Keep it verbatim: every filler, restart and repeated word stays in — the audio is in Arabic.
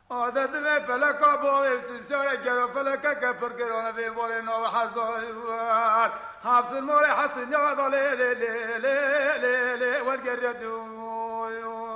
هذا دم فلك أبوه سيسار كرو فلك كفر كرو نبي بولي نو حزوار حبس المولى حسن يا ضلي لي لي لي لي والجردو